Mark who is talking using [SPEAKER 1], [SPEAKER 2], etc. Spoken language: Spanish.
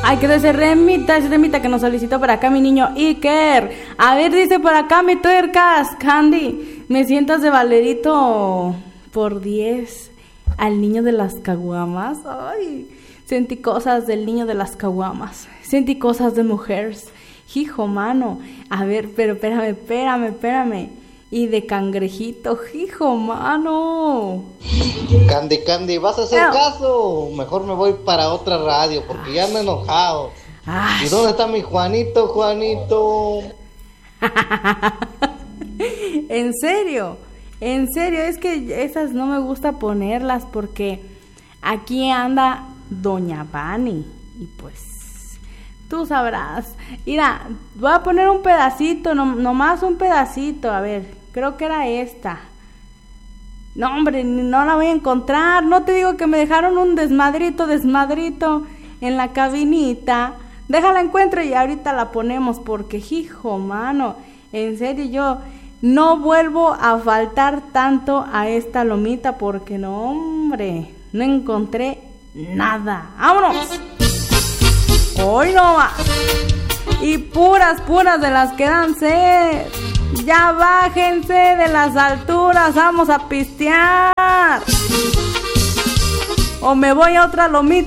[SPEAKER 1] Ay, que ese remita que nos solicitó por acá mi niño Iker. A ver, dice por acá mi tuercas, Candy. Me sientas de valerito por 10 al niño de las caguamas. Ay, sentí cosas del niño de las caguamas. Sentí cosas de mujeres. Hijo, mano. A ver, pero espérame. Y de cangrejito, hijo, mano.
[SPEAKER 2] Candy, ¿vas a hacer caso? Mejor me voy para otra radio porque ya me he enojado. Ay. ¿Y dónde está mi Juanito?
[SPEAKER 1] En serio, es que esas no me gusta ponerlas porque aquí anda Doña Vani y pues tú sabrás. Mira, voy a poner un pedacito, nomás un pedacito, a ver. Creo que era esta. No, hombre, no la voy a encontrar. No te digo que me dejaron un desmadrito en la cabinita. Déjala encuentro y ahorita la ponemos porque, hijo, mano, en serio, yo no vuelvo a faltar tanto a esta lomita porque, no, hombre, no encontré nada. ¡Vámonos! Hoy no va. Y puras de las que dan sed. Ya bájense de las alturas, vamos a pistear. O me voy a otra lomita.